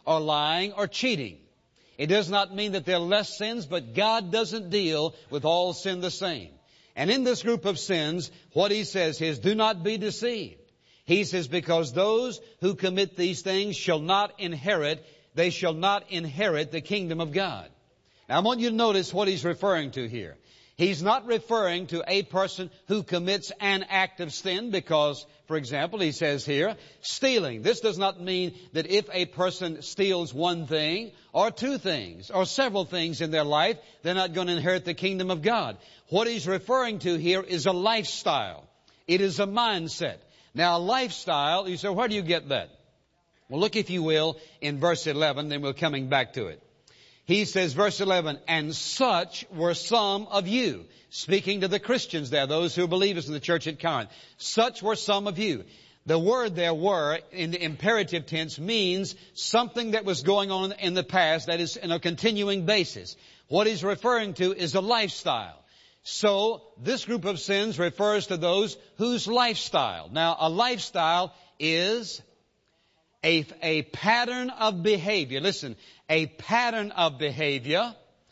or lying or cheating. It does not mean that there are less sins, but God doesn't deal with all sin the same. And in this group of sins, what He says is, do not be deceived. He says, because those who commit these things shall not inherit the kingdom of God. Now I want you to notice what He's referring to here. He's not referring to a person who commits an act of sin because, for example, He says here, stealing. This does not mean that if a person steals one thing or two things or several things in their life, they're not going to inherit the kingdom of God. What He's referring to here is a lifestyle. It is a mindset. Now, a lifestyle, you say, where do you get that? Well, look, if you will, in verse 11, then we're coming back to it. He says, verse 11, and such were some of you. Speaking to the Christians there, those who are believers in the church at Corinth. Such were some of you. The word there were, in the imperative tense, means something that was going on in the past that is in a continuing basis. What He's referring to is a lifestyle. So, this group of sins refers to those whose lifestyle. Now, a lifestyle is a pattern of behavior. Listen, a pattern of behavior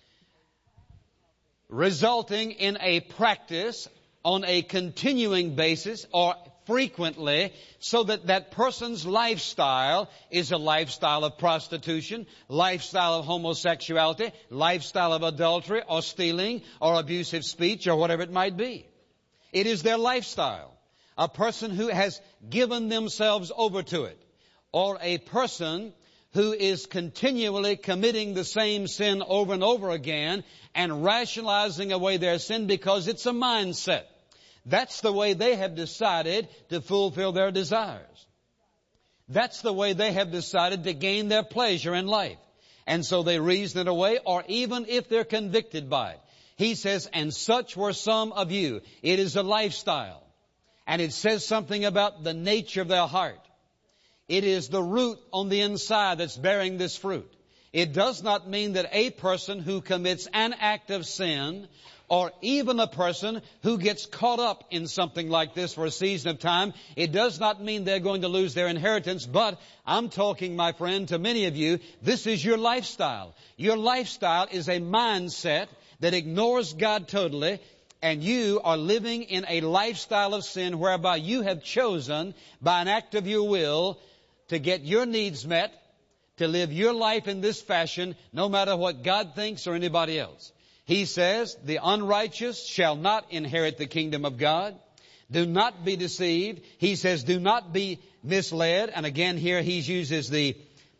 resulting in a practice on a continuing basis or frequently, so that that person's lifestyle is a lifestyle of prostitution, lifestyle of homosexuality, lifestyle of adultery or stealing or abusive speech or whatever it might be. It is their lifestyle. A person who has given themselves over to it, or a person who is continually committing the same sin over and over again and rationalizing away their sin because it's a mindset. That's the way they have decided to fulfill their desires. That's the way they have decided to gain their pleasure in life. And so they reason it away, or even if they're convicted by it. He says, and such were some of you. It is a lifestyle. And it says something about the nature of their heart. It is the root on the inside that's bearing this fruit. It does not mean that a person who commits an act of sin, or even a person who gets caught up in something like this for a season of time, it does not mean they're going to lose their inheritance. But I'm talking, my friend, to many of you, this is your lifestyle. Your lifestyle is a mindset that ignores God totally, and you are living in a lifestyle of sin whereby you have chosen by an act of your will to get your needs met, to live your life in this fashion, no matter what God thinks or anybody else. He says, the unrighteous shall not inherit the kingdom of God. Do not be deceived. He says, do not be misled. And again, here he uses the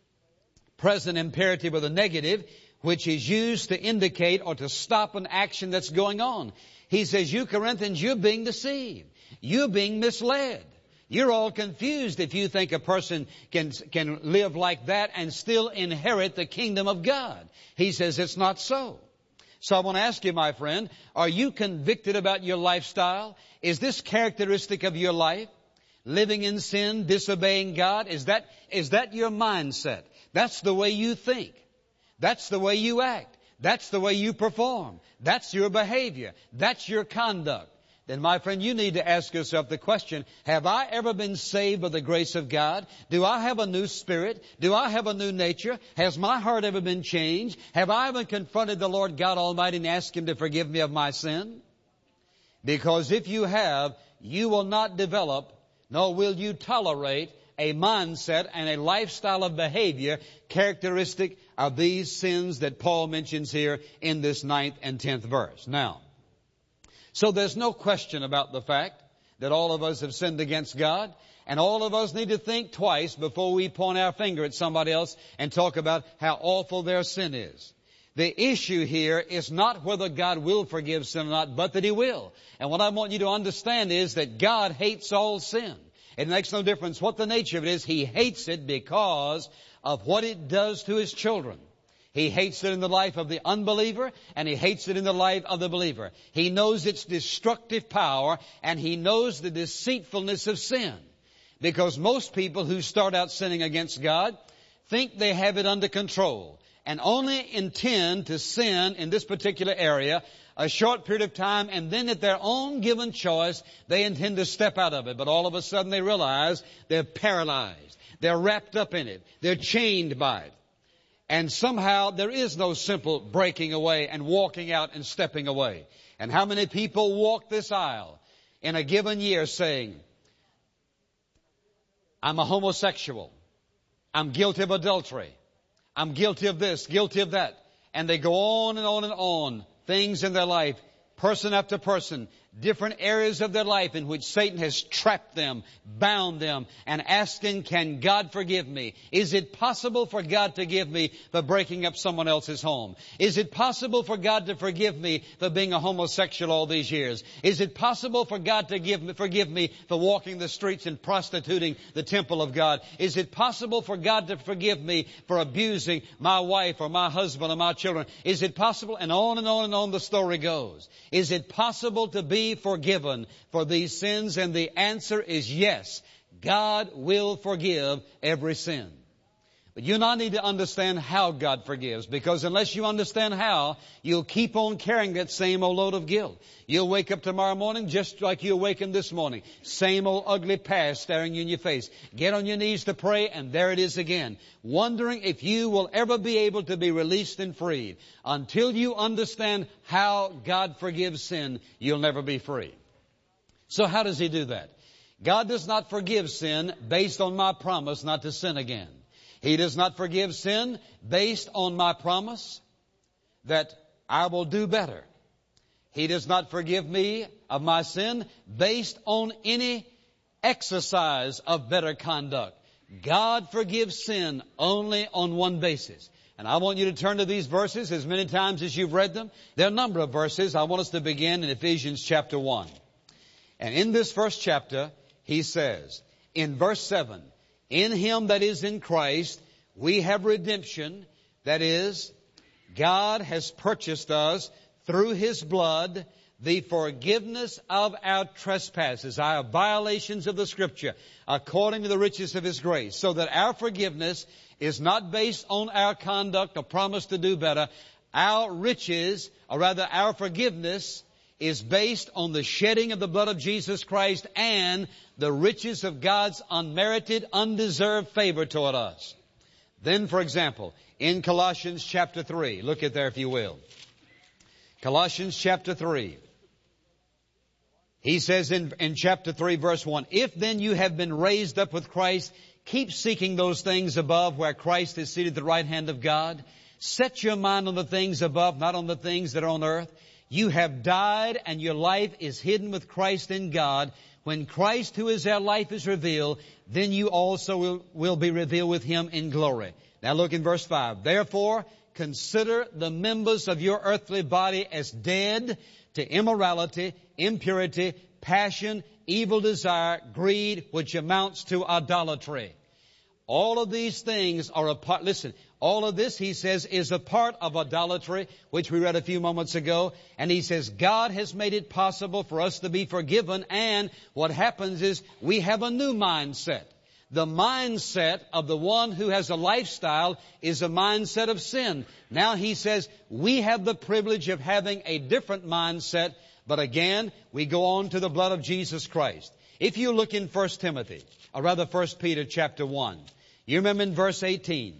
present imperative or the negative, which is used to indicate or to stop an action that's going on. He says, you Corinthians, you're being deceived. You're being misled. You're all confused if you think a person can live like that and still inherit the kingdom of God. He says it's not so. So I want to ask you, my friend, are you convicted about your lifestyle? Is this characteristic of your life? Living in sin, disobeying God? Is that your mindset? That's the way you think. That's the way you act. That's the way you perform. That's your behavior. That's your conduct. Then, my friend, you need to ask yourself the question, have I ever been saved by the grace of God? Do I have a new spirit? Do I have a new nature? Has my heart ever been changed? Have I ever confronted the Lord God Almighty and asked Him to forgive me of my sin? Because if you have, you will not develop, nor will you tolerate a mindset and a lifestyle of behavior characteristic of these sins that Paul mentions here in this 9th and 10th verse. Now, so there's no question about the fact that all of us have sinned against God, and all of us need to think twice before we point our finger at somebody else and talk about how awful their sin is. The issue here is not whether God will forgive sin or not, but that He will. And what I want you to understand is that God hates all sin. It makes no difference what the nature of it is. He hates it because of what it does to His children. He hates it in the life of the unbeliever, and He hates it in the life of the believer. He knows its destructive power, and He knows the deceitfulness of sin. Because most people who start out sinning against God think they have it under control and only intend to sin in this particular area a short period of time, and then at their own given choice, they intend to step out of it. But all of a sudden they realize they're paralyzed. They're wrapped up in it. They're chained by it. And somehow there is no simple breaking away and walking out and stepping away. And how many people walk this aisle in a given year saying, I'm a homosexual. I'm guilty of adultery. I'm guilty of this, guilty of that. And they go on and on and on. Things in their life, person after person, different areas of their life in which Satan has trapped them, bound them, and asking, can God forgive me? Is it possible for God to give me for breaking up someone else's home? Is it possible for God to forgive me for being a homosexual all these years? Is it possible for God to forgive me for walking the streets and prostituting the temple of God? Is it possible for God to forgive me for abusing my wife or my husband or my children? Is it possible? And on and on and on the story goes. Is it possible to be forgiven for these sins? And the answer is yes. God will forgive every sin. But you now need to understand how God forgives, because unless you understand how, you'll keep on carrying that same old load of guilt. You'll wake up tomorrow morning just like you awakened this morning. Same old ugly past staring you in your face. Get on your knees to pray, and there it is again. Wondering if you will ever be able to be released and freed. Until you understand how God forgives sin, you'll never be free. So how does He do that? God does not forgive sin based on my promise not to sin again. He does not forgive sin based on my promise that I will do better. He does not forgive me of my sin based on any exercise of better conduct. God forgives sin only on one basis. And I want you to turn to these verses as many times as you've read them. There are a number of verses. I want us to begin in Ephesians chapter 1. And in this first chapter, he says, in verse 7, in Him that is in Christ, we have redemption. That is, God has purchased us through His blood, the forgiveness of our trespasses, our violations of the Scripture, according to the riches of His grace. So that our forgiveness is not based on our conduct or promise to do better. Our riches, or rather our forgiveness, is based on the shedding of the blood of Jesus Christ and the riches of God's unmerited, undeserved favor toward us. Then, for example, in Colossians chapter 3, look at there if you will. Colossians chapter 3. He says in chapter 3, verse 1, if then you have been raised up with Christ, keep seeking those things above where Christ is seated at the right hand of God. Set your mind on the things above, not on the things that are on earth. You have died, and your life is hidden with Christ in God. When Christ, who is our life, is revealed, then you also will be revealed with Him in glory. Now look in verse 5. Therefore, consider the members of your earthly body as dead to immorality, impurity, passion, evil desire, greed, which amounts to idolatry. All of these things are a part, listen, all of this, he says, is a part of idolatry, which we read a few moments ago. And he says, God has made it possible for us to be forgiven. And what happens is we have a new mindset. The mindset of the one who has a lifestyle is a mindset of sin. Now he says, we have the privilege of having a different mindset. But again, we go on to the blood of Jesus Christ. If you look in 1 Timothy, or rather 1 Peter chapter 1, you remember in verse 18,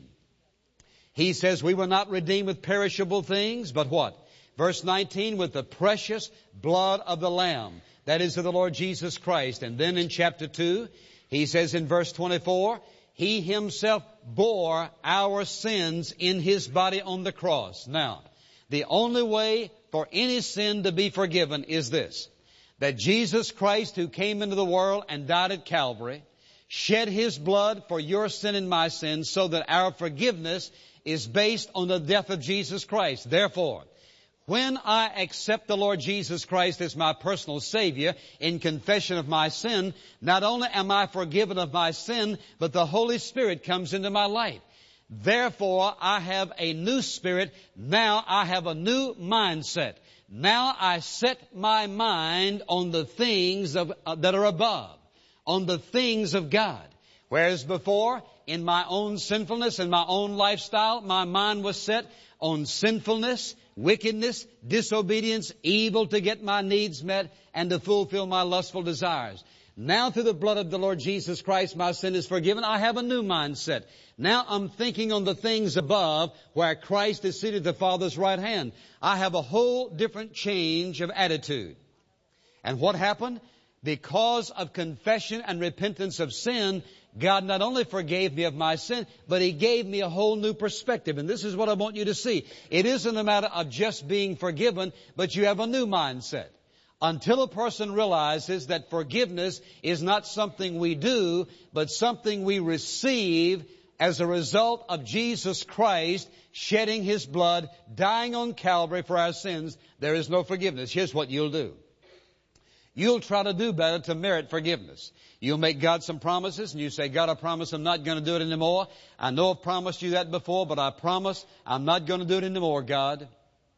he says, we were not redeemed with perishable things, but what? Verse 19, with the precious blood of the Lamb, that is of the Lord Jesus Christ. And then in chapter 2, he says in verse 24, He Himself bore our sins in His body on the cross. Now, the only way for any sin to be forgiven is this, that Jesus Christ, who came into the world and died at Calvary, shed His blood for your sin and my sin, so that our forgiveness is based on the death of Jesus Christ. Therefore, when I accept the Lord Jesus Christ as my personal Savior in confession of my sin, not only am I forgiven of my sin, but the Holy Spirit comes into my life. Therefore, I have a new spirit. Now I have a new mindset. Now I set my mind on the things that are above, on the things of God. Whereas before, in my own sinfulness and my own lifestyle, my mind was set on sinfulness, wickedness, disobedience, evil to get my needs met and to fulfill my lustful desires. Now through the blood of the Lord Jesus Christ, my sin is forgiven. I have a new mindset. Now I'm thinking on the things above where Christ is seated at the Father's right hand. I have a whole different change of attitude. And what happened? Because of confession and repentance of sin, God not only forgave me of my sin, but He gave me a whole new perspective. And this is what I want you to see. It isn't a matter of just being forgiven, but you have a new mindset. Until a person realizes that forgiveness is not something we do, but something we receive as a result of Jesus Christ shedding His blood, dying on Calvary for our sins, there is no forgiveness. Here's what you'll do. You'll try to do better to merit forgiveness. You'll make God some promises and you say, God, I promise I'm not going to do it anymore. I know I've promised you that before, but I promise I'm not going to do it anymore, God.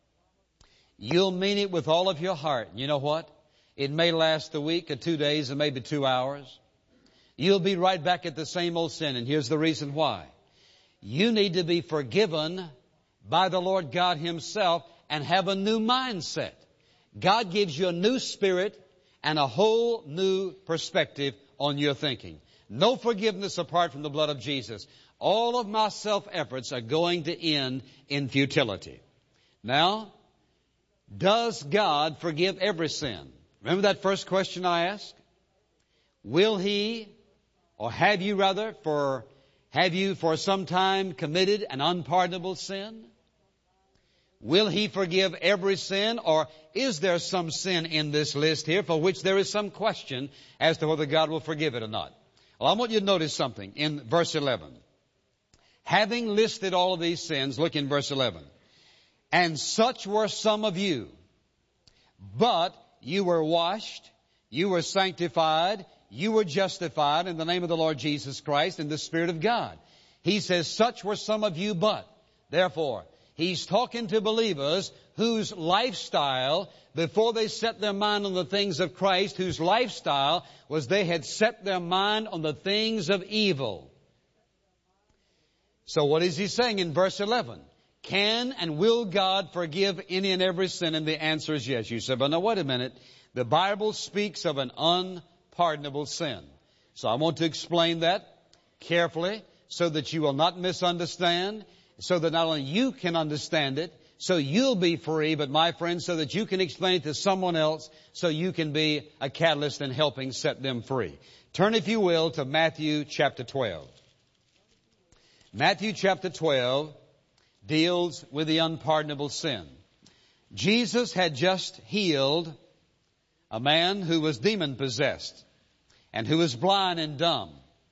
You'll mean it with all of your heart. You know what? It may last a week or 2 days or maybe 2 hours. You'll be right back at the same old sin, and here's the reason why. You need to be forgiven by the Lord God Himself and have a new mindset. God gives you a new spirit and a whole new perspective on your thinking. No forgiveness apart from the blood of Jesus. All of my self-efforts are going to end in futility. Now, does God forgive every sin? Remember that first question I asked? Will He, or have you for some time committed an unpardonable sin? Will He forgive every sin, or is there some sin in this list here for which there is some question as to whether God will forgive it or not? Well, I want you to notice something in verse 11. Having listed all of these sins, look in verse 11. And such were some of you, but you were washed, you were sanctified, you were justified in the name of the Lord Jesus Christ in the Spirit of God. He says, such were some of you, but. Therefore, He's talking to believers whose lifestyle, before they set their mind on the things of Christ, whose lifestyle was they had set their mind on the things of evil. So what is He saying in verse 11? Can and will God forgive any and every sin? And the answer is yes. You say, but now wait a minute. The Bible speaks of an unpardonable sin. So I want to explain that carefully so that you will not misunderstand, so that not only you can understand it, so you'll be free, but my friends, so that you can explain it to someone else, so you can be a catalyst in helping set them free. Turn, if you will, to Matthew chapter 12. Matthew chapter 12 deals with the unpardonable sin. Jesus had just healed a man who was demon-possessed and who was blind and dumb.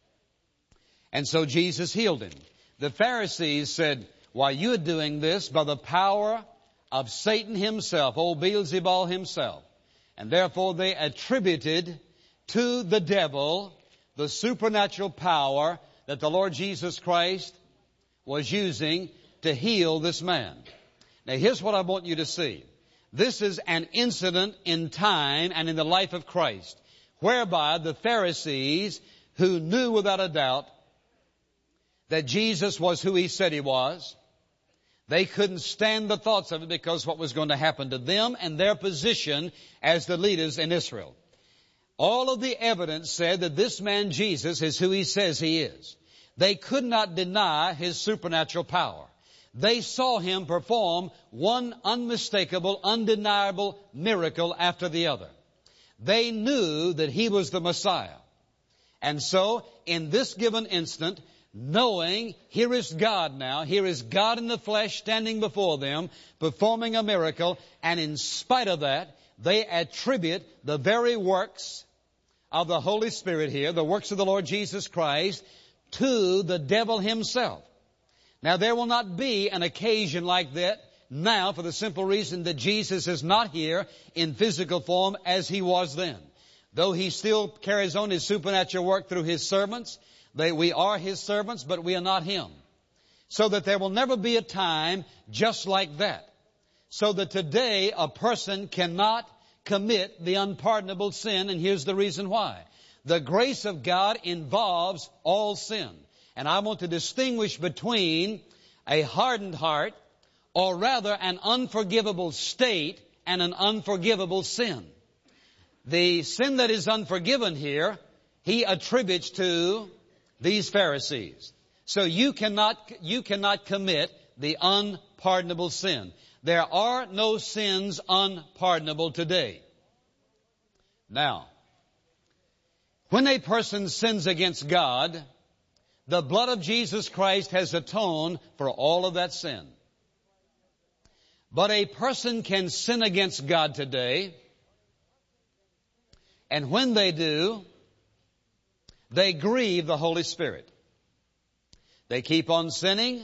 And so Jesus healed him. The Pharisees said, why, you're doing this by the power of Satan himself, old Beelzebul himself. And therefore they attributed to the devil the supernatural power that the Lord Jesus Christ was using to heal this man. Now here's what I want you to see. This is an incident in time and in the life of Christ, whereby the Pharisees, who knew without a doubt that Jesus was who He said He was, they couldn't stand the thoughts of it because what was going to happen to them and their position as the leaders in Israel. All of the evidence said that this man Jesus is who He says He is. They could not deny His supernatural power. They saw Him perform one unmistakable, undeniable miracle after the other. They knew that He was the Messiah. And so, in this given instant, knowing here is God now, here is God in the flesh standing before them, performing a miracle, and in spite of that, they attribute the very works of the Holy Spirit here, the works of the Lord Jesus Christ, to the devil himself. Now, there will not be an occasion like that now for the simple reason that Jesus is not here in physical form as He was then. Though He still carries on His supernatural work through His servants, we are His servants, but we are not Him. So that there will never be a time just like that. So that today a person cannot commit the unpardonable sin, and here's the reason why. The grace of God involves all sin. And I want to distinguish between a hardened heart, or rather an unforgivable state, and an unforgivable sin. The sin that is unforgiven here, he attributes to these Pharisees. So you cannot commit the unpardonable sin. There are no sins unpardonable today. Now, when a person sins against God, the blood of Jesus Christ has atoned for all of that sin. But a person can sin against God today, and when they do, they grieve the Holy Spirit. They keep on sinning.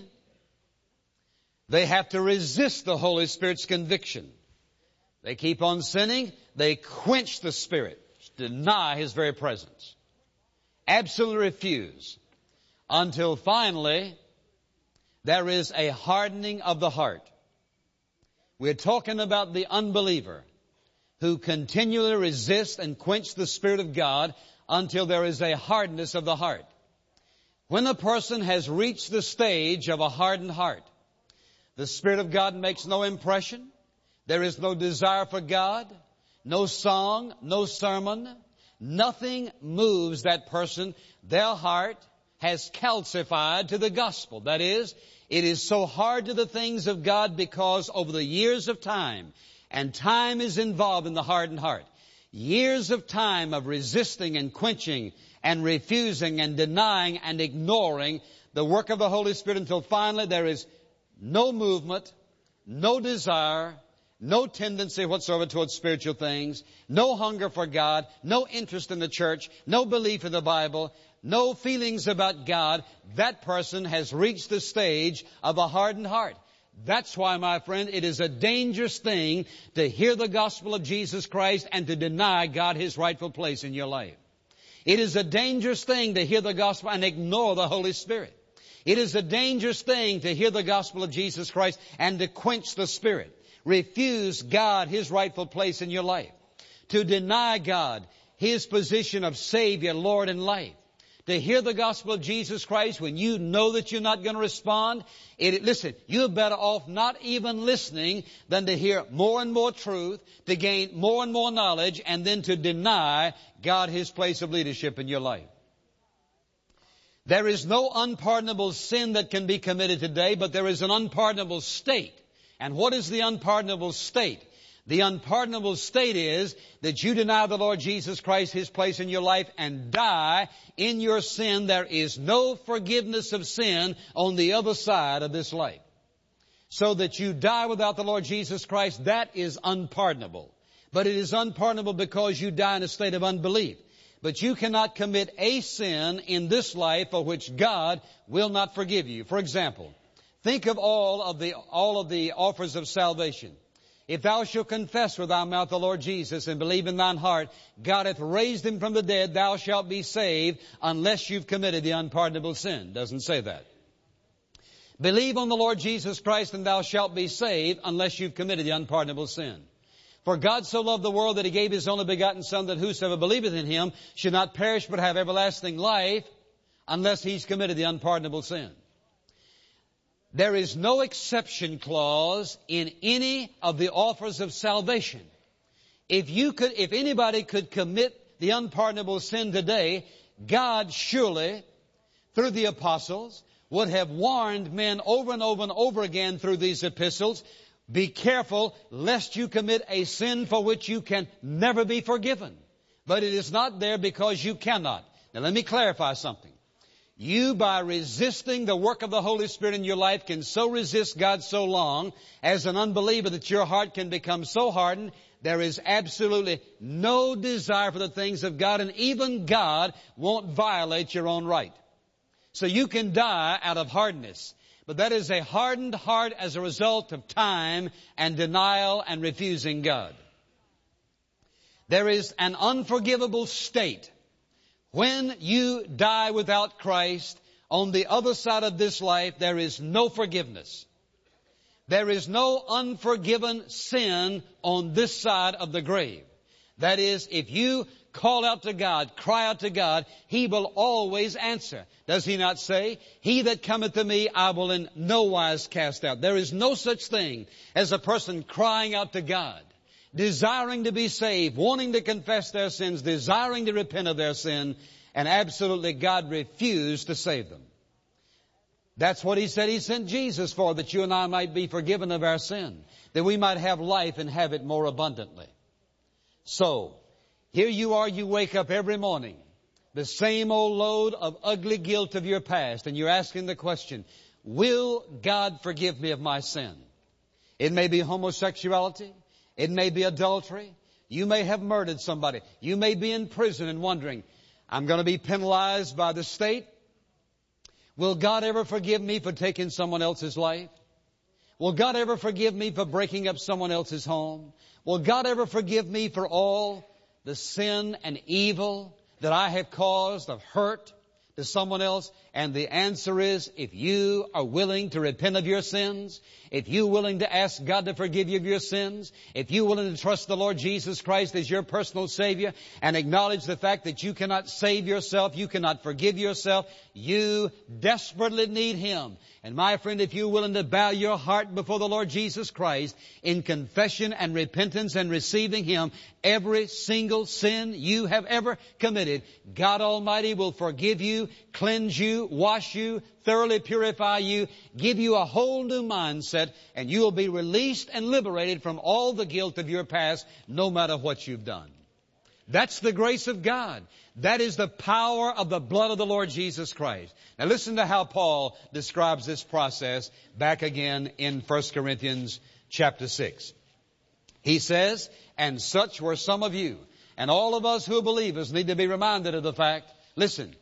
They have to resist the Holy Spirit's conviction. They keep on sinning. They quench the Spirit, deny His very presence, absolutely refuse, until finally there is a hardening of the heart. We're talking about the unbeliever who continually resists and quench the Spirit of God until there is a hardness of the heart. When a person has reached the stage of a hardened heart, the Spirit of God makes no impression. There is no desire for God, no song, no sermon. Nothing moves that person. Their heart has calcified to the gospel. That is, it is so hard to the things of God because over the years of time, and time is involved in the hardened heart, years of time of resisting and quenching and refusing and denying and ignoring the work of the Holy Spirit until finally there is no movement, no desire, no tendency whatsoever towards spiritual things, no hunger for God, no interest in the church, no belief in the Bible, no feelings about God. That person has reached the stage of a hardened heart. That's why, my friend, it is a dangerous thing to hear the gospel of Jesus Christ and to deny God His rightful place in your life. It is a dangerous thing to hear the gospel and ignore the Holy Spirit. It is a dangerous thing to hear the gospel of Jesus Christ and to quench the Spirit. Refuse God His rightful place in your life. To deny God His position of Savior, Lord, and life. To hear the gospel of Jesus Christ when you know that you're not going to respond. Listen, you're better off not even listening than to hear more and more truth, to gain more and more knowledge, and then to deny God His place of leadership in your life. There is no unpardonable sin that can be committed today, but there is an unpardonable state. And what is the unpardonable state? The unpardonable state is that you deny the Lord Jesus Christ His place in your life and die in your sin. There is no forgiveness of sin on the other side of this life. So that you die without the Lord Jesus Christ, that is unpardonable. But it is unpardonable because you die in a state of unbelief. But you cannot commit a sin in this life for which God will not forgive you. For example, think of all of the offers of salvation. If thou shalt confess with thy mouth the Lord Jesus and believe in thine heart, God hath raised Him from the dead, thou shalt be saved, unless you've committed the unpardonable sin. Doesn't say that. Believe on the Lord Jesus Christ and thou shalt be saved, unless you've committed the unpardonable sin. For God so loved the world that He gave His only begotten Son, that whosoever believeth in Him should not perish but have everlasting life, unless he's committed the unpardonable sin. There is no exception clause in any of the offers of salvation. If anybody could commit the unpardonable sin today, God surely, through the apostles, would have warned men over and over and over again through these epistles, be careful lest you commit a sin for which you can never be forgiven. But it is not there because you cannot. Now let me clarify something. You, by resisting the work of the Holy Spirit in your life, can so resist God so long as an unbeliever that your heart can become so hardened, there is absolutely no desire for the things of God, and even God won't violate your own right. So you can die out of hardness. But that is a hardened heart as a result of time and denial and refusing God. There is an unforgivable state. When you die without Christ, on the other side of this life, there is no forgiveness. There is no unforgiven sin on this side of the grave. That is, if you call out to God, cry out to God, He will always answer. Does He not say, He that cometh to me, I will in no wise cast out. There is no such thing as a person crying out to God desiring to be saved, wanting to confess their sins, desiring to repent of their sin, and absolutely God refused to save them. That's what He said He sent Jesus for, that you and I might be forgiven of our sin, that we might have life and have it more abundantly. So, here you are, you wake up every morning, the same old load of ugly guilt of your past, and you're asking the question, will God forgive me of my sin? It may be homosexuality. It may be adultery. You may have murdered somebody. You may be in prison and wondering, I'm going to be penalized by the state. Will God ever forgive me for taking someone else's life? Will God ever forgive me for breaking up someone else's home? Will God ever forgive me for all the sin and evil that I have caused of hurt to someone else? And the answer is, if you are willing to repent of your sins, if you're willing to ask God to forgive you of your sins, if you're willing to trust the Lord Jesus Christ as your personal Savior and acknowledge the fact that you cannot save yourself, you cannot forgive yourself, you desperately need Him. And my friend, if you're willing to bow your heart before the Lord Jesus Christ in confession and repentance and receiving Him, every single sin you have ever committed, God Almighty will forgive you, cleanse you, wash you, thoroughly purify you, give you a whole new mindset, and you will be released and liberated from all the guilt of your past, no matter what you've done. That's the grace of God. That is the power of the blood of the Lord Jesus Christ. Now listen to how Paul describes this process back again in 1 Corinthians chapter 6. He says, and such were some of you. And all of us who are believers need to be reminded of the fact, listen,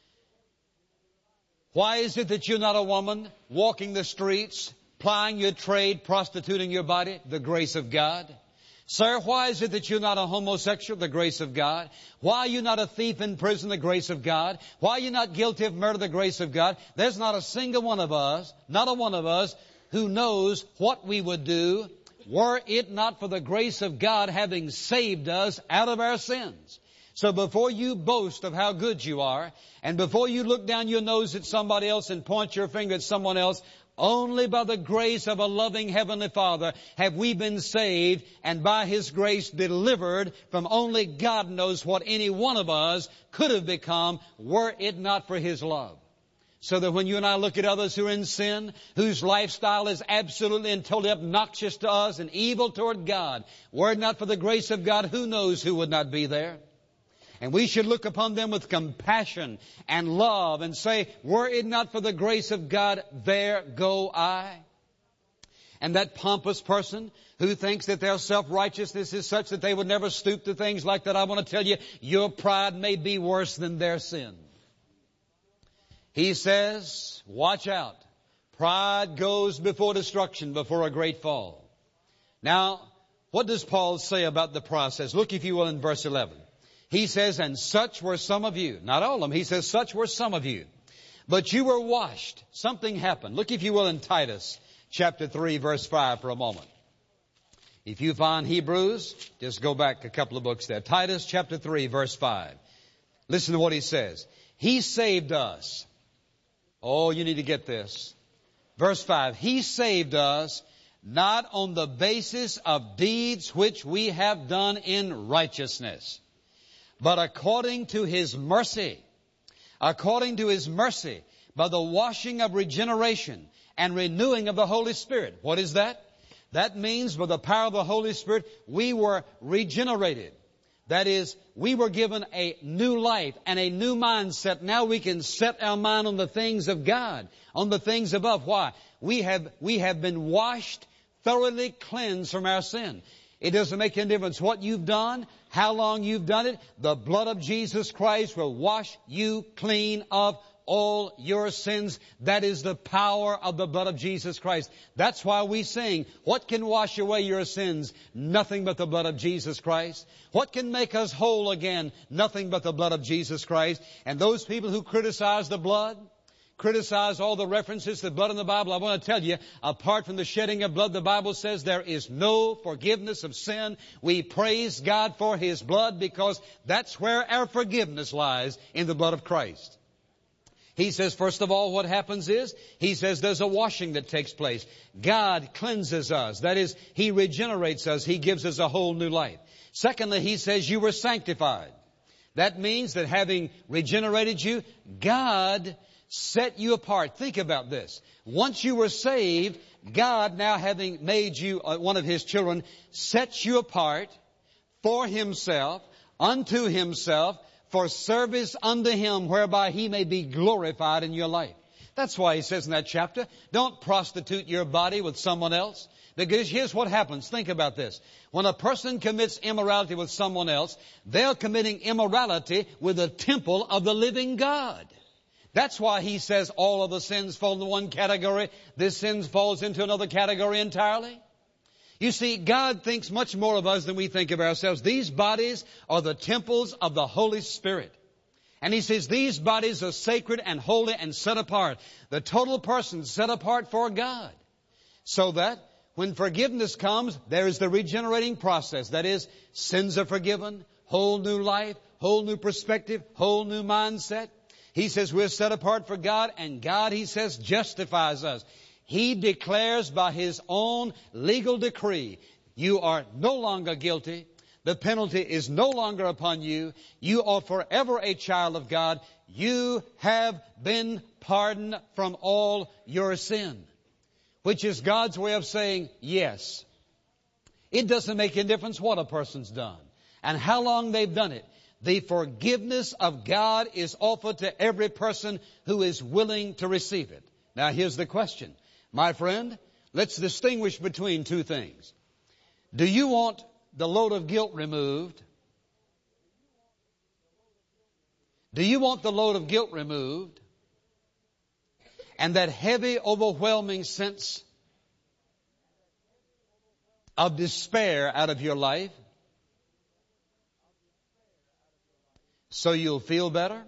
why is it that you're not a woman walking the streets, plying your trade, prostituting your body? The grace of God. Sir, why is it that you're not a homosexual? The grace of God. Why are you not a thief in prison? The grace of God. Why are you not guilty of murder? The grace of God. There's not a single one of us, not a one of us, who knows what we would do were it not for the grace of God having saved us out of our sins. So before you boast of how good you are, and before you look down your nose at somebody else and point your finger at someone else, only by the grace of a loving Heavenly Father have we been saved, and by His grace delivered from only God knows what any one of us could have become were it not for His love. So that when you and I look at others who are in sin, whose lifestyle is absolutely and totally obnoxious to us and evil toward God, were it not for the grace of God, who knows who would not be there? And we should look upon them with compassion and love and say, were it not for the grace of God, there go I. And that pompous person who thinks that their self-righteousness is such that they would never stoop to things like that, I want to tell you, your pride may be worse than their sin. He says, watch out. Pride goes before destruction, before a great fall. Now, what does Paul say about the process? Look, if you will, in verse 11. He says, and such were some of you. Not all of them. He says, such were some of you. But you were washed. Something happened. Look, if you will, in Titus chapter 3, verse 5 for a moment. If you find Hebrews, just go back a couple of books there. Titus chapter 3, verse 5. Listen to what he says. He saved us. Oh, you need to get this. Verse 5. He saved us not on the basis of deeds which we have done in righteousness, but according to His mercy, by the washing of regeneration and renewing of the Holy Spirit. What is that? That means by the power of the Holy Spirit, we were regenerated. That is, we were given a new life and a new mindset. Now we can set our mind on the things of God, on the things above. Why? We have been washed, thoroughly cleansed from our sin. It doesn't make any difference what you've done, how long you've done it. The blood of Jesus Christ will wash you clean of all your sins. That is the power of the blood of Jesus Christ. That's why we sing, what can wash away your sins? Nothing but the blood of Jesus Christ. What can make us whole again? Nothing but the blood of Jesus Christ. And those people who criticize the blood, criticize all the references to blood in the Bible, I want to tell you, apart from the shedding of blood, the Bible says there is no forgiveness of sin. We praise God for His blood because that's where our forgiveness lies, in the blood of Christ. He says, first of all, what happens is, he says there's a washing that takes place. God cleanses us. That is, He regenerates us. He gives us a whole new life. Secondly, He says you were sanctified. That means that having regenerated you, God set you apart. Think about this. Once you were saved, God, now having made you one of His children, sets you apart for Himself, unto Himself, for service unto Him, whereby He may be glorified in your life. That's why He says in that chapter, don't prostitute your body with someone else. Because here's what happens. Think about this. When a person commits immorality with someone else, they're committing immorality with the temple of the living God. That's why He says all of the sins fall into one category. This sin falls into another category entirely. You see, God thinks much more of us than we think of ourselves. These bodies are the temples of the Holy Spirit. And He says these bodies are sacred and holy and set apart. The total person set apart for God. So that when forgiveness comes, there is the regenerating process. That is, sins are forgiven, whole new life, whole new perspective, whole new mindset. He says we're set apart for God, and God, He says, justifies us. He declares by His own legal decree, you are no longer guilty. The penalty is no longer upon you. You are forever a child of God. You have been pardoned from all your sin. Which is God's way of saying yes. It doesn't make any difference what a person's done and how long they've done it. The forgiveness of God is offered to every person who is willing to receive it. Now here's the question. My friend, let's distinguish between two things. Do you want the load of guilt removed? Do you want the load of guilt removed? And that heavy, overwhelming sense of despair out of your life, so you'll feel better?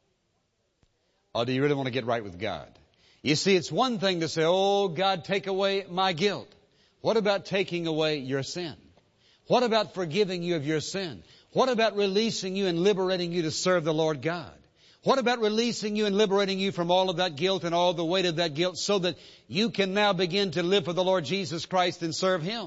Or do you really want to get right with God? You see, it's one thing to say, oh, God, take away my guilt. What about taking away your sin? What about forgiving you of your sin? What about releasing you and liberating you to serve the Lord God? What about releasing you and liberating you from all of that guilt and all the weight of that guilt so that you can now begin to live for the Lord Jesus Christ and serve Him?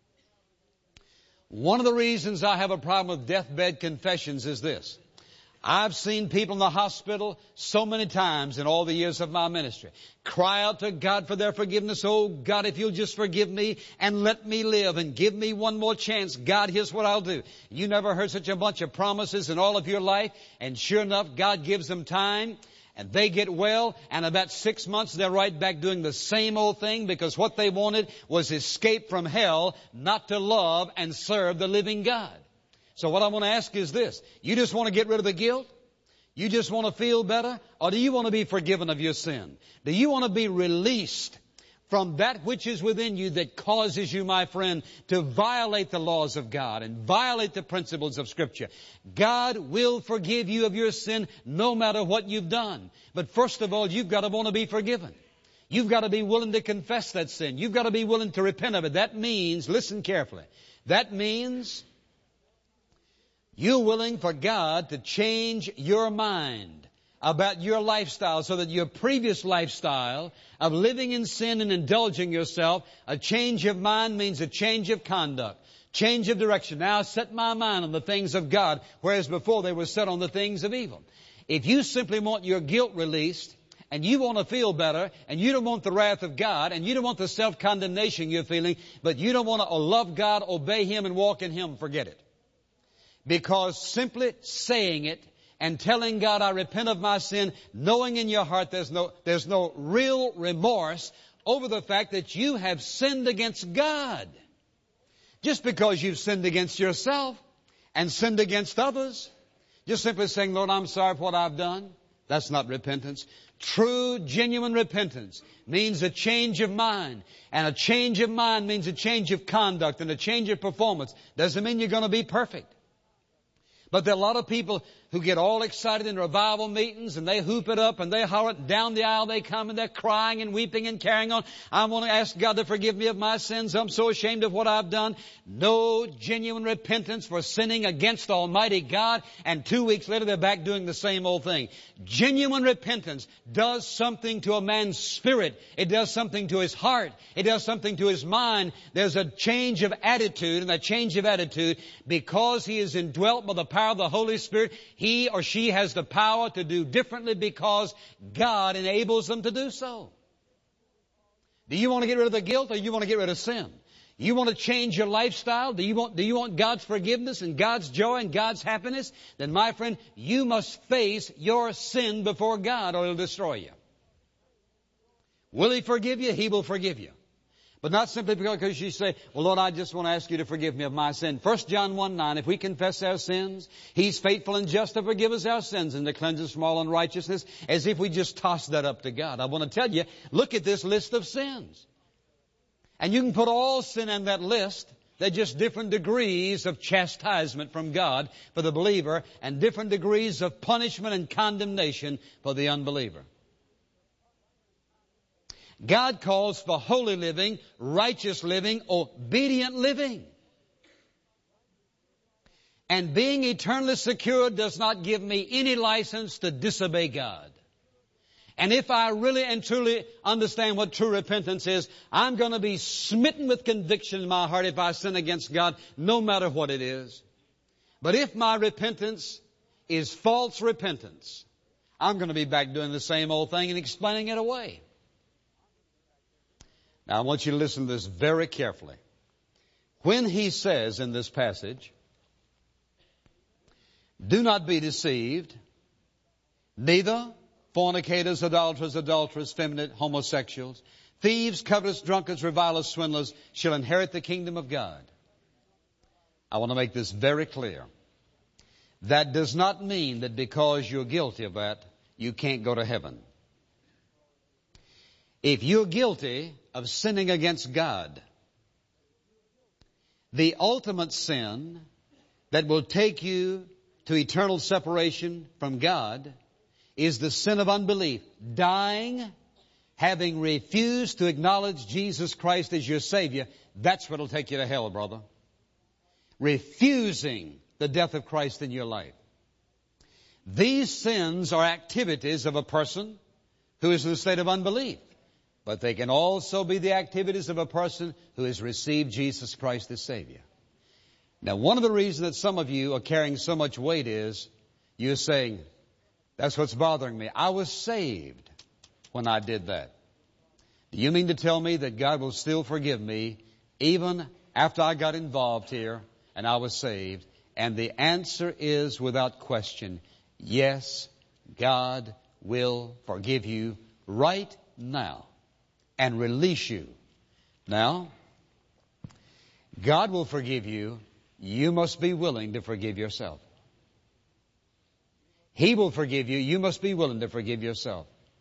One of the reasons I have a problem with deathbed confessions is this. I've seen people in the hospital so many times in all the years of my ministry cry out to God for their forgiveness. Oh, God, if you'll just forgive me and let me live and give me one more chance, God, here's what I'll do. You never heard such a bunch of promises in all of your life, and sure enough, God gives them time, and they get well, and about 6 months they're right back doing the same old thing because what they wanted was escape from hell, not to love and serve the living God. So what I want to ask is this. You just want to get rid of the guilt? You just want to feel better? Or do you want to be forgiven of your sin? Do you want to be released from that which is within you that causes you, my friend, to violate the laws of God and violate the principles of Scripture? God will forgive you of your sin no matter what you've done. But first of all, you've got to want to be forgiven. You've got to be willing to confess that sin. You've got to be willing to repent of it. That means, listen carefully, that means you're willing for God to change your mind about your lifestyle so that your previous lifestyle of living in sin and indulging yourself, a change of mind means a change of conduct, change of direction. Now I set my mind on the things of God, whereas before they were set on the things of evil. If you simply want your guilt released, and you want to feel better, and you don't want the wrath of God, and you don't want the self-condemnation you're feeling, but you don't want to love God, obey Him, and walk in Him, forget it. Because simply saying it and telling God, I repent of my sin, knowing in your heart there's no real remorse over the fact that you have sinned against God. Just because you've sinned against yourself and sinned against others, just simply saying, Lord, I'm sorry for what I've done, that's not repentance. True, genuine repentance means a change of mind. And a change of mind means a change of conduct and a change of performance. Doesn't mean you're going to be perfect. But there are a lot of people who get all excited in revival meetings and they hoop it up and they holler it down the aisle they come and they're crying and weeping and carrying on. I want to ask God to forgive me of my sins. I'm so ashamed of what I've done. No genuine repentance for sinning against Almighty God, and 2 weeks later they're back doing the same old thing. Genuine repentance does something to a man's spirit. It does something to his heart. It does something to his mind. There's a change of attitude, and that change of attitude, because he is indwelt by the power of the Holy Spirit, he or she has the power to do differently because God enables them to do so. Do you want to get rid of the guilt, or do you want to get rid of sin? You want to change your lifestyle? Do you want God's forgiveness and God's joy and God's happiness? Then, my friend, you must face your sin before God, or He'll destroy you. Will He forgive you? He will forgive you. But not simply because you say, well, Lord, I just want to ask you to forgive me of my sin. 1 John 1:9, if we confess our sins, He's faithful and just to forgive us our sins and to cleanse us from all unrighteousness, as if we just tossed that up to God. I want to tell you, look at this list of sins. And you can put all sin in that list. They're just different degrees of chastisement from God for the believer and different degrees of punishment and condemnation for the unbeliever. God calls for holy living, righteous living, obedient living. And being eternally secure does not give me any license to disobey God. And if I really and truly understand what true repentance is, I'm going to be smitten with conviction in my heart if I sin against God, no matter what it is. But if my repentance is false repentance, I'm going to be back doing the same old thing and explaining it away. Now, I want you to listen to this very carefully. When he says in this passage, do not be deceived, neither fornicators, idolaters, adulterers, feminine, homosexuals, thieves, covetous, drunkards, revilers, swindlers shall inherit the kingdom of God. I want to make this very clear. That does not mean that because you're guilty of that, you can't go to heaven. If you're guilty of sinning against God, the ultimate sin that will take you to eternal separation from God is the sin of unbelief. Dying, having refused to acknowledge Jesus Christ as your Savior, that's what will take you to hell, brother. Refusing the death of Christ in your life. These sins are activities of a person who is in a state of unbelief. But they can also be the activities of a person who has received Jesus Christ as Savior. Now, one of the reasons that some of you are carrying so much weight is you're saying, that's what's bothering me. I was saved when I did that. Do you mean to tell me that God will still forgive me even after I got involved here and I was saved? And the answer is without question, yes, God will forgive you right now and release you. Now, God will forgive you. You must be willing to forgive yourself. He will forgive you. You must be willing to forgive yourself.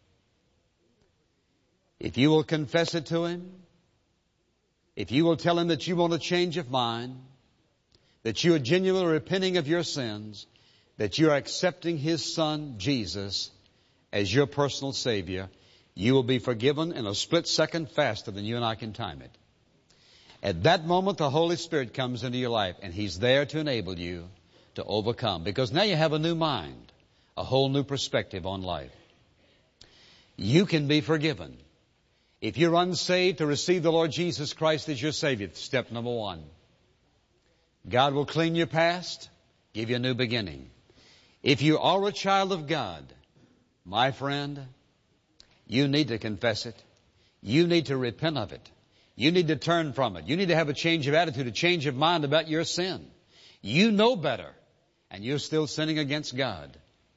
If you will confess it to Him, if you will tell Him that you want a change of mind, that you are genuinely repenting of your sins, that you are accepting His Son, Jesus, as your personal Savior, you will be forgiven in a split second faster than you and I can time it. At that moment, the Holy Spirit comes into your life, and He's there to enable you to overcome. Because now you have a new mind, a whole new perspective on life. You can be forgiven. If you're unsaved, to receive the Lord Jesus Christ as your Savior, step number one. God will clean your past, give you a new beginning. If you are a child of God, my friend, you need to confess it. You need to repent of it. You need to turn from it. You need to have a change of attitude, a change of mind about your sin. You know better, and you're still sinning against God.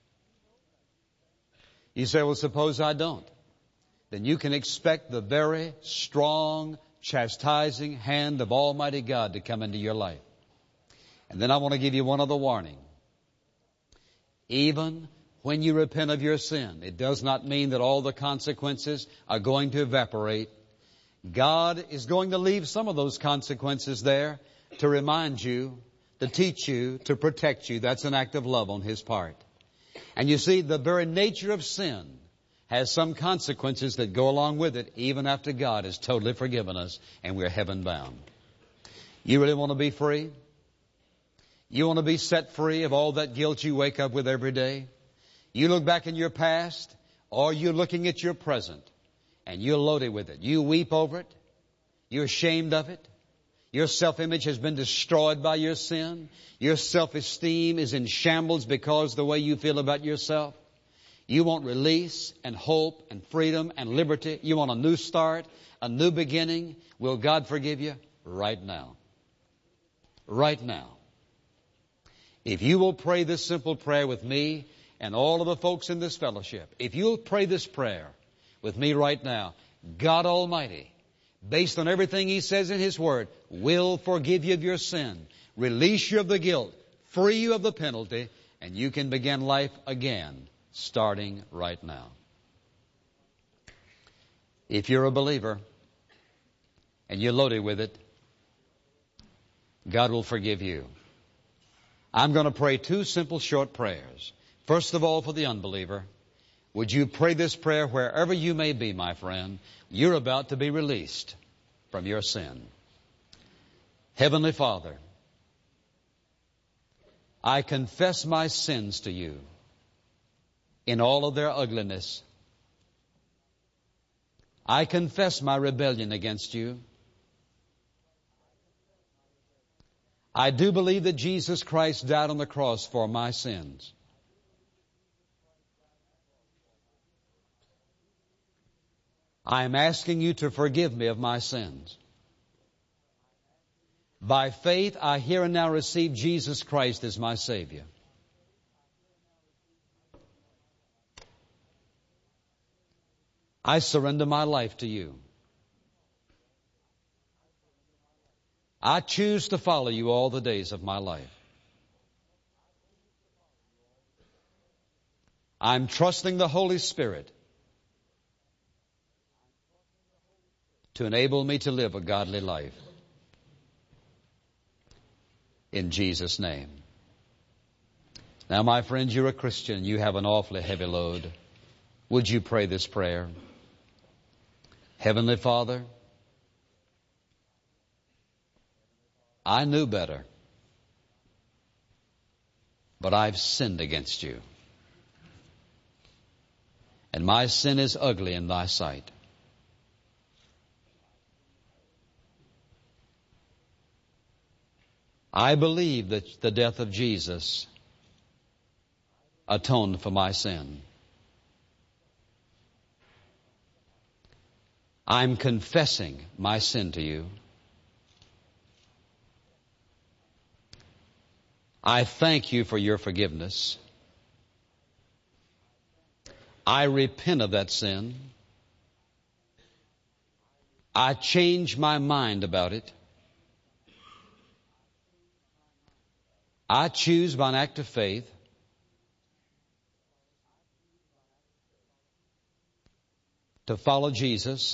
You say, well, suppose I don't. Then you can expect the very strong, chastising hand of Almighty God to come into your life. And then I want to give you one other warning. Even when you repent of your sin, it does not mean that all the consequences are going to evaporate. God is going to leave some of those consequences there to remind you to teach you, to protect you. That's an act of love on His part. And you see, the very nature of sin has some consequences that go along with it, even after God has totally forgiven us and we're heaven bound. You really want to be free? You want to be set free of all that guilt you wake up with every day? You look back in your past, or you're looking at your present, and you're loaded with it. You weep over it. You're ashamed of it. Your self-image has been destroyed by your sin. Your self-esteem is in shambles because of the way you feel about yourself. You want release and hope and freedom and liberty. You want a new start, a new beginning. Will God forgive you? Right now. Right now. If you will pray this simple prayer with me and all of the folks in this fellowship, if you'll pray this prayer with me right now, God Almighty, based on everything He says in His Word, will forgive you of your sin, release you of the guilt, free you of the penalty, and you can begin life again, starting right now. If you're a believer and you're loaded with it, God will forgive you. I'm going to pray two simple short prayers. First of all, for the unbeliever, would you pray this prayer wherever you may be, my friend? You're about to be released from your sin. Heavenly Father, I confess my sins to you in all of their ugliness. I confess my rebellion against you. I do believe that Jesus Christ died on the cross for my sins. I am asking you to forgive me of my sins. By faith, I here and now receive Jesus Christ as my Savior. I surrender my life to you. I choose to follow you all the days of my life. I'm trusting the Holy Spirit to enable me to live a godly life. In Jesus' name. Now, my friends, you're a Christian. You have an awfully heavy load. Would you pray this prayer? Heavenly Father, I knew better, but I've sinned against you. And my sin is ugly in thy sight. I believe that the death of Jesus atoned for my sin. I'm confessing my sin to you. I thank you for your forgiveness. I repent of that sin. I change my mind about it. I choose by an act of faith to follow Jesus,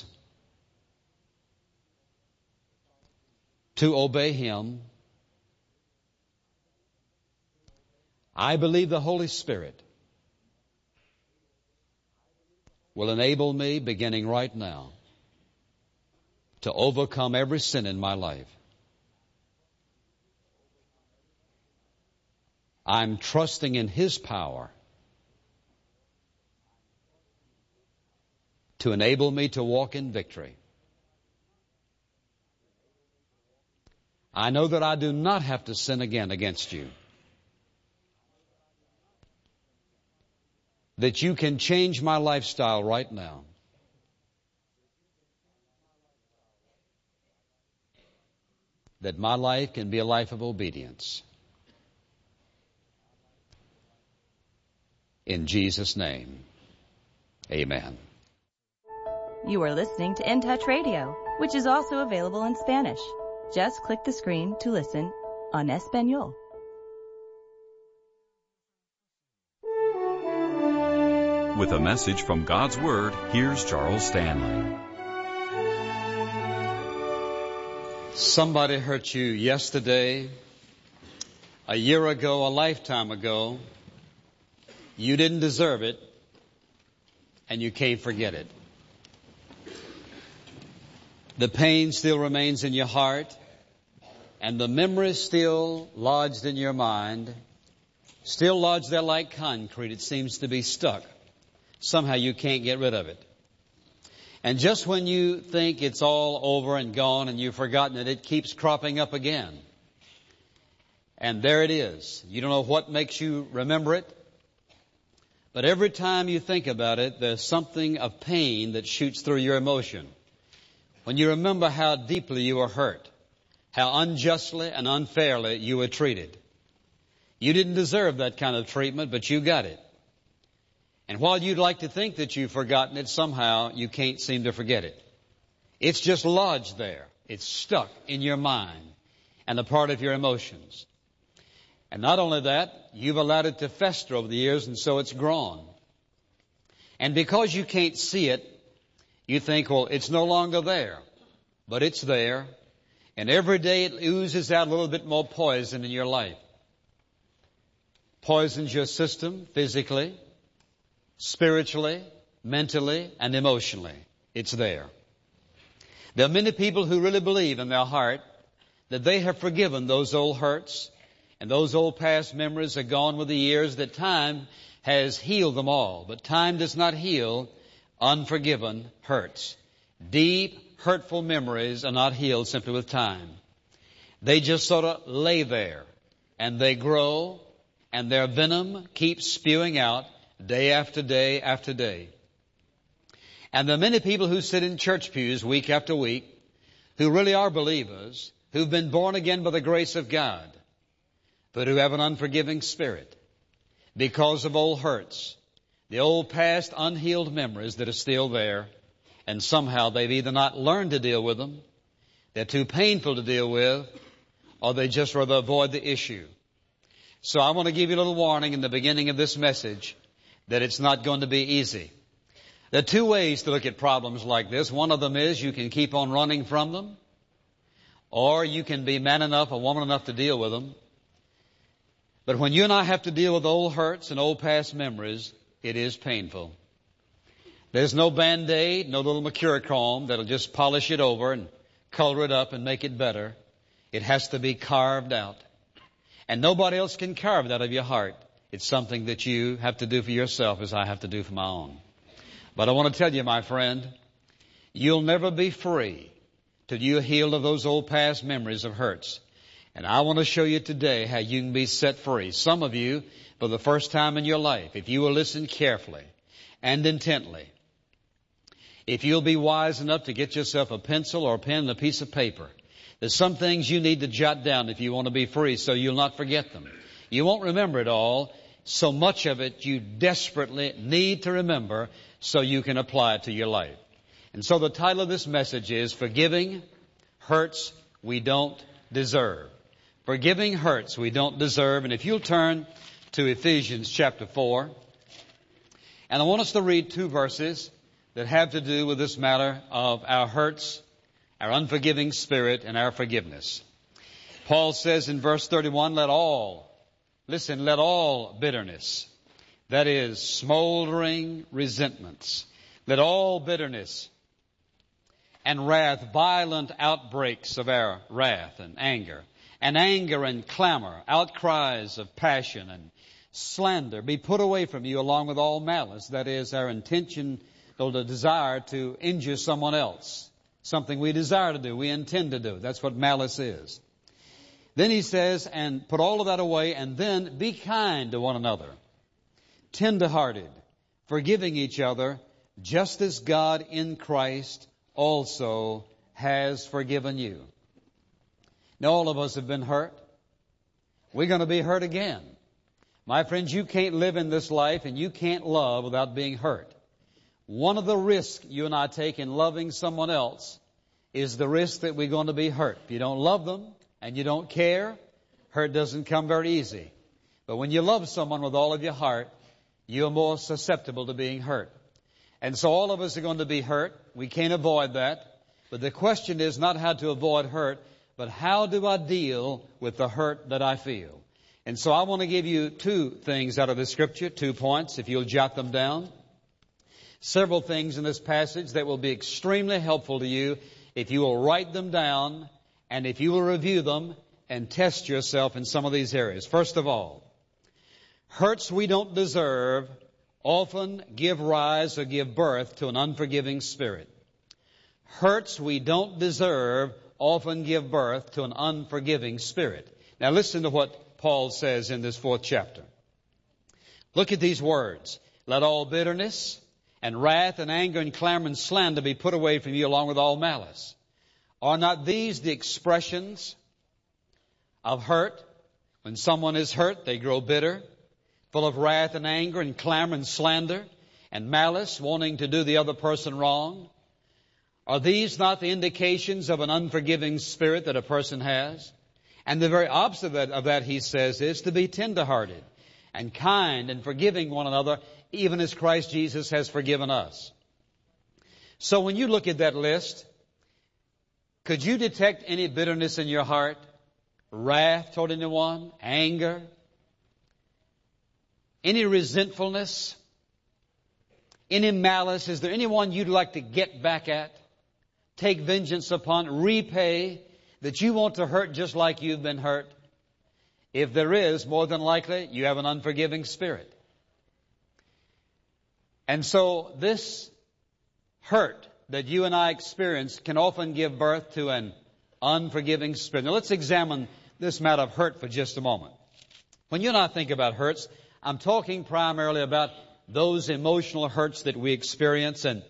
to obey Him. I believe the Holy Spirit will enable me, beginning right now, to overcome every sin in my life. I'm trusting in His power to enable me to walk in victory. I know that I do not have to sin again against you. That you can change my lifestyle right now. That my life can be a life of obedience. In Jesus' name, amen. You are listening to In Touch Radio, which is also available in Spanish. Just click the screen to listen en español. With a message from God's Word, here's Charles Stanley. Somebody hurt you yesterday, a year ago, a lifetime ago. You didn't deserve it, and you can't forget it. The pain still remains in your heart, and the memory still lodged in your mind, still lodged there like concrete. It seems to be stuck. Somehow you can't get rid of it. And just when you think it's all over and gone and you've forgotten it, it keeps cropping up again. And there it is. You don't know what makes you remember it. But every time you think about it, there's something of pain that shoots through your emotion. When you remember how deeply you were hurt, how unjustly and unfairly you were treated. You didn't deserve that kind of treatment, but you got it. And while you'd like to think that you've forgotten it, somehow you can't seem to forget it. It's just lodged there. It's stuck in your mind and a part of your emotions. And not only that, you've allowed it to fester over the years, and so it's grown. And because you can't see it, you think, well, it's no longer there. But it's there. And every day it oozes out a little bit more poison in your life. Poisons your system physically, spiritually, mentally, and emotionally. It's there. There are many people who really believe in their heart that they have forgiven those old hurts and those old past memories are gone with the years, that time has healed them all. But time does not heal unforgiven hurts. Deep, hurtful memories are not healed simply with time. They just sort of lay there, and they grow, and their venom keeps spewing out day after day after day. And there are many people who sit in church pews week after week who really are believers, who've been born again by the grace of God, but who have an unforgiving spirit because of old hurts, the old past unhealed memories that are still there, and somehow they've either not learned to deal with them, they're too painful to deal with, or they just rather avoid the issue. So I want to give you a little warning in the beginning of this message that it's not going to be easy. There are two ways to look at problems like this. One of them is you can keep on running from them, or you can be man enough or woman enough to deal with them. But when you and I have to deal with old hurts and old past memories, it is painful. There's no Band-Aid, no little Mercurochrome that'll just polish it over and color it up and make it better. It has to be carved out. And nobody else can carve it out of your heart. It's something that you have to do for yourself as I have to do for my own. But I want to tell you, my friend, you'll never be free till you're healed of those old past memories of hurts. And I want to show you today how you can be set free. Some of you, for the first time in your life, if you will listen carefully and intently, if you'll be wise enough to get yourself a pencil or a pen and a piece of paper, there's some things you need to jot down if you want to be free so you'll not forget them. You won't remember it all. So much of it you desperately need to remember so you can apply it to your life. And so the title of this message is Forgiving Hurts We Don't Deserve. Forgiving hurts we don't deserve. And if you'll turn to Ephesians chapter 4, and I want us to read two verses that have to do with this matter of our hurts, our unforgiving spirit, and our forgiveness. Paul says in verse 31, let all bitterness, that is, smoldering resentments, let all bitterness and wrath, violent outbreaks of our wrath and anger and clamor, outcries of passion and slander be put away from you along with all malice, that is, our intention or the desire to injure someone else. Something we desire to do, we intend to do. That's what malice is. Then he says, and put all of that away, and then be kind to one another, tender-hearted, forgiving each other, just as God in Christ also has forgiven you. Now, all of us have been hurt. We're going to be hurt again. My friends, you can't live in this life and you can't love without being hurt. One of the risks you and I take in loving someone else is the risk that we're going to be hurt. If you don't love them and you don't care, hurt doesn't come very easy. But when you love someone with all of your heart, you're more susceptible to being hurt. And so all of us are going to be hurt. We can't avoid that. But the question is not how to avoid hurt, but how do I deal with the hurt that I feel? And so I want to give you two things out of the Scripture, 2 points, if you'll jot them down. Several things in this passage that will be extremely helpful to you if you will write them down and if you will review them and test yourself in some of these areas. First of all, hurts we don't deserve often give rise or give birth to an unforgiving spirit. Hurts we don't deserve often give birth to an unforgiving spirit. Now listen to what Paul says in this 4th chapter. Look at these words. Let all bitterness and wrath and anger and clamor and slander be put away from you along with all malice. Are not these the expressions of hurt? When someone is hurt, they grow bitter, full of wrath and anger and clamor and slander and malice, wanting to do the other person wrong. Are these not the indications of an unforgiving spirit that a person has? And the very opposite of that, he says, is to be tenderhearted and kind and forgiving one another, even as Christ Jesus has forgiven us. So when you look at that list, could you detect any bitterness in your heart? Wrath toward anyone? Anger? Any resentfulness? Any malice? Is there anyone you'd like to get back at? Take vengeance upon? Repay? That you want to hurt just like you've been hurt? If there is, more than likely, you have an unforgiving spirit. And so this hurt that you and I experience can often give birth to an unforgiving spirit. Now let's examine this matter of hurt for just a moment. When you and I think about hurts, I'm talking primarily about those emotional hurts that we experience. And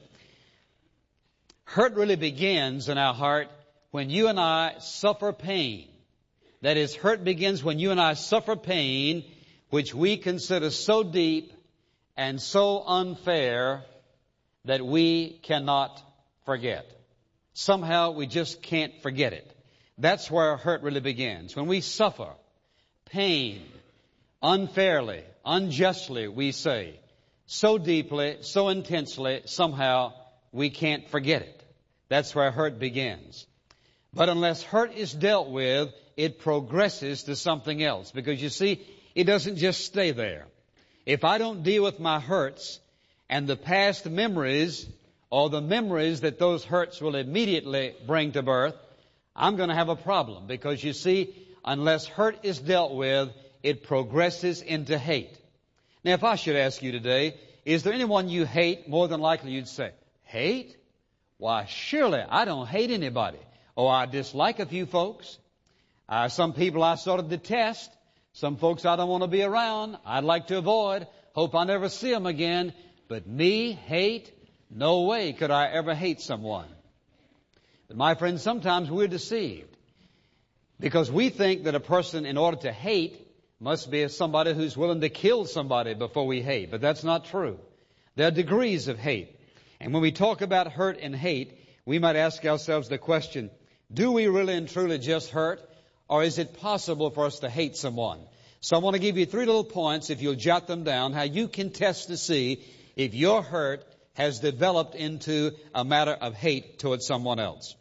hurt really begins in our heart when you and I suffer pain. That is, hurt begins when you and I suffer pain which we consider so deep and so unfair that we cannot forget. Somehow we just can't forget it. That's where hurt really begins. When we suffer pain unfairly, unjustly, we say, so deeply, so intensely, somehow we can't forget it. That's where hurt begins. But unless hurt is dealt with, it progresses to something else. Because you see, it doesn't just stay there. If I don't deal with my hurts and the past memories or the memories that those hurts will immediately bring to birth, I'm going to have a problem. Because you see, unless hurt is dealt with, it progresses into hate. Now, if I should ask you today, is there anyone you hate? More than likely you'd say, hate? Why, surely I don't hate anybody. Oh, I dislike a few folks. Some people I sort of detest. Some folks I don't want to be around. I'd like to avoid. Hope I never see them again. But me, hate? No way could I ever hate someone. But my friends, sometimes we're deceived. Because we think that a person, in order to hate, must be somebody who's willing to kill somebody before we hate. But that's not true. There are degrees of hate. And when we talk about hurt and hate, we might ask ourselves the question, do we really and truly just hurt? Or is it possible for us to hate someone? So I want to give you 3 little points, if you'll jot them down, how you can test to see if your hurt has developed into a matter of hate towards someone else.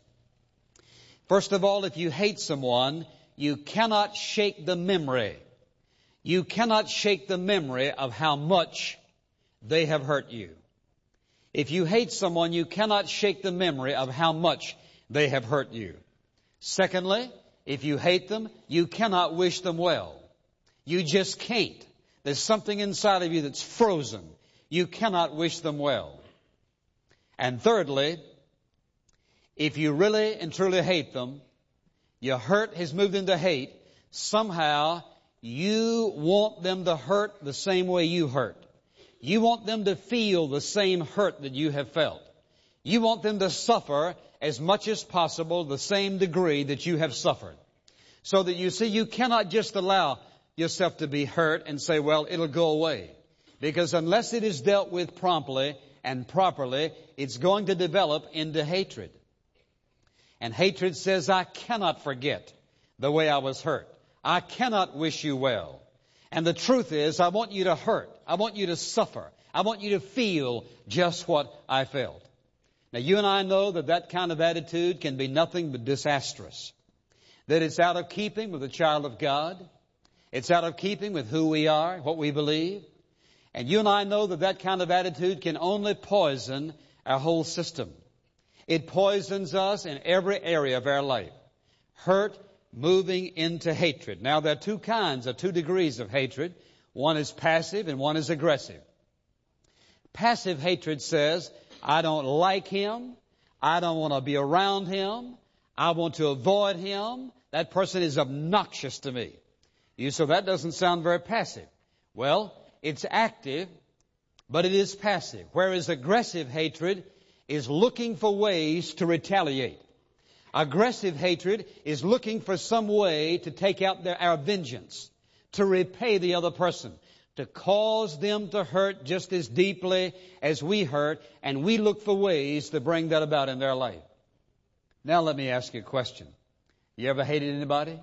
First of all, if you hate someone, you cannot shake the memory. You cannot shake the memory of how much they have hurt you. If you hate someone, you cannot shake the memory of how much they have hurt you. Secondly, if you hate them, you cannot wish them well. You just can't. There's something inside of you that's frozen. You cannot wish them well. And thirdly, if you really and truly hate them, your hurt has moved into hate, somehow you want them to hurt the same way you hurt. You want them to feel the same hurt that you have felt. You want them to suffer as much as possible the same degree that you have suffered. So that you see, you cannot just allow yourself to be hurt and say, well, it'll go away. Because unless it is dealt with promptly and properly, it's going to develop into hatred. And hatred says, I cannot forget the way I was hurt. I cannot wish you well. And the truth is, I want you to hurt. I want you to suffer. I want you to feel just what I felt. Now, you and I know that that kind of attitude can be nothing but disastrous. That it's out of keeping with a child of God. It's out of keeping with who we are, what we believe. And you and I know that that kind of attitude can only poison our whole system. It poisons us in every area of our life. Hurt moving into hatred. Now, there are two kinds or two degrees of hatred. One is passive and one is aggressive. Passive hatred says, I don't like him. I don't want to be around him. I want to avoid him. That person is obnoxious to me. So that doesn't sound very passive. Well, it's active, but it is passive. Whereas aggressive hatred is looking for ways to retaliate. Aggressive hatred is looking for some way to take out our vengeance, to repay the other person, to cause them to hurt just as deeply as we hurt, and we look for ways to bring that about in their life. Now let me ask you a question. You ever hated anybody?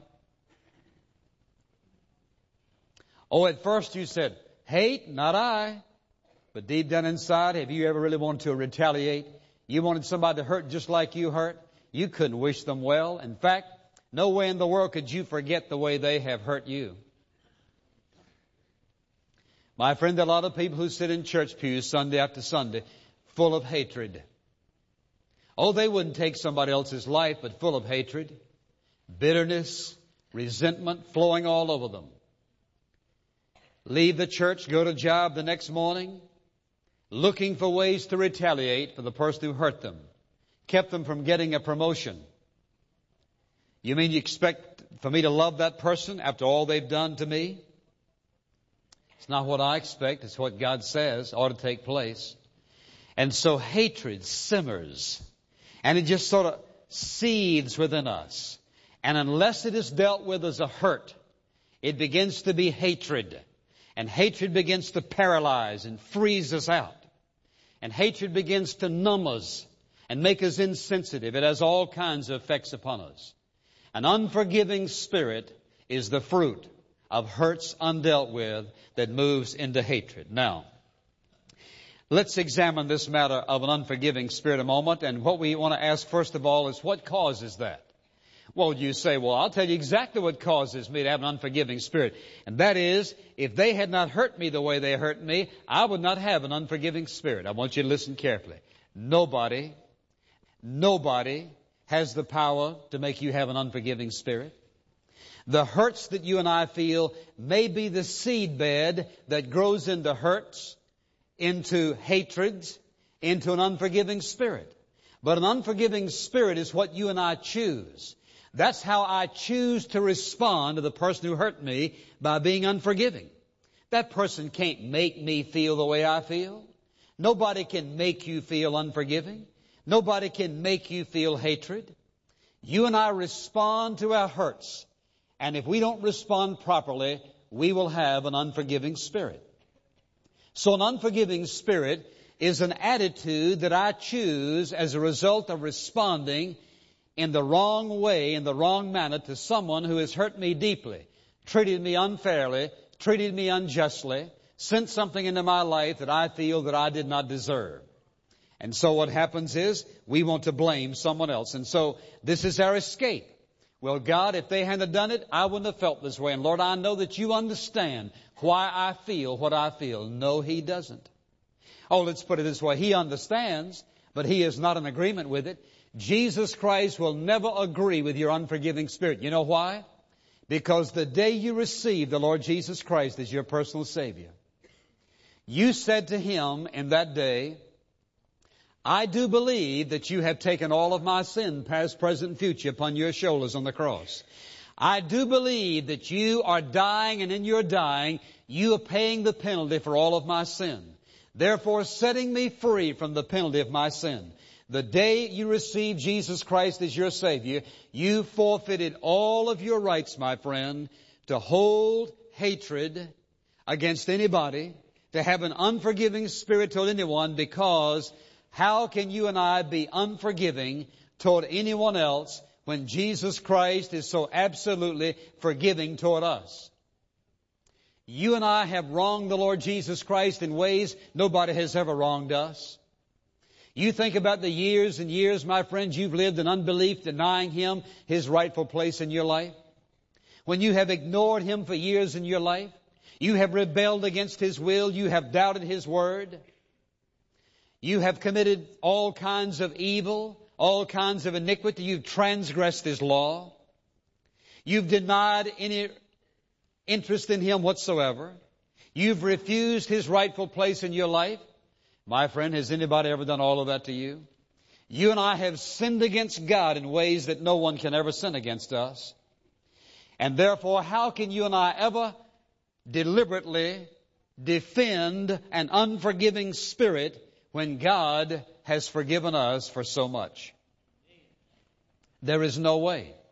Oh, at first you said, hate, not I. But deep down inside, have you ever really wanted to retaliate? You wanted somebody to hurt just like you hurt? You couldn't wish them well. In fact, no way in the world could you forget the way they have hurt you. My friend, there are a lot of people who sit in church pews Sunday after Sunday full of hatred. Oh, they wouldn't take somebody else's life, but full of hatred, bitterness, resentment flowing all over them. Leave the church, go to job the next morning, looking for ways to retaliate for the person who hurt them, kept them from getting a promotion. You mean you expect for me to love that person after all they've done to me? It's not what I expect. It's what God says ought to take place. And so hatred simmers, and it just sort of seethes within us. And unless it is dealt with as a hurt, it begins to be hatred. And hatred begins to paralyze and freeze us out. And hatred begins to numb us and make us insensitive. It has all kinds of effects upon us. An unforgiving spirit is the fruit of hurts undealt with that moves into hatred. Now, let's examine this matter of an unforgiving spirit a moment. And what we want to ask first of all is, what causes that? Well, you say, well, I'll tell you exactly what causes me to have an unforgiving spirit. And that is, if they had not hurt me the way they hurt me, I would not have an unforgiving spirit. I want you to listen carefully. Nobody has the power to make you have an unforgiving spirit. The hurts that you and I feel may be the seed bed that grows into hurts, into hatreds, into an unforgiving spirit. But an unforgiving spirit is what you and I choose. That's how I choose to respond to the person who hurt me, by being unforgiving. That person can't make me feel the way I feel. Nobody can make you feel unforgiving. Nobody can make you feel hatred. You and I respond to our hurts. And if we don't respond properly, we will have an unforgiving spirit. So an unforgiving spirit is an attitude that I choose as a result of responding in the wrong way, in the wrong manner to someone who has hurt me deeply, treated me unfairly, treated me unjustly, sent something into my life that I feel that I did not deserve. And so what happens is we want to blame someone else. And so this is our escape. Well, God, if they hadn't done it, I wouldn't have felt this way. And Lord, I know that you understand why I feel what I feel. No, He doesn't. Oh, let's put it this way. He understands, but He is not in agreement with it. Jesus Christ will never agree with your unforgiving spirit. You know why? Because the day you received the Lord Jesus Christ as your personal Savior, you said to Him in that day, I do believe that you have taken all of my sin, past, present, and future, upon your shoulders on the cross. I do believe that you are dying, and in your dying, you are paying the penalty for all of my sin, therefore setting me free from the penalty of my sin. The day you received Jesus Christ as your Savior, you forfeited all of your rights, my friend, to hold hatred against anybody, to have an unforgiving spirit toward anyone, because how can you and I be unforgiving toward anyone else when Jesus Christ is so absolutely forgiving toward us? You and I have wronged the Lord Jesus Christ in ways nobody has ever wronged us. You think about the years and years, my friends, you've lived in unbelief, denying Him His rightful place in your life. when you have ignored Him for years in your life, you have rebelled against His will, you have doubted His word, you have committed all kinds of evil, all kinds of iniquity, you've transgressed His law, you've denied any interest in Him whatsoever, you've refused His rightful place in your life. My friend, has anybody ever done all of that to you? You and I have sinned against God in ways that no one can ever sin against us. And therefore, how can you and I ever deliberately defend an unforgiving spirit when God has forgiven us for so much? There is no way.